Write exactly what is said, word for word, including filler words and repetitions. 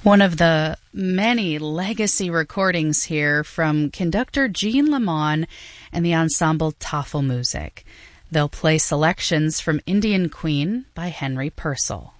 One of the many legacy recordings here from conductor Jean Lamont and the ensemble Tafelmusik. They'll play selections from Indian Queen by Henry Purcell.